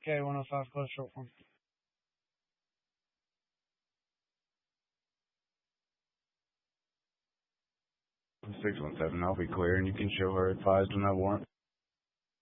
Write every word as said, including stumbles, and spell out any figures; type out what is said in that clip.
K one oh five, close short form. six one seven, I'll be clear, and you can show her advised on that warrant.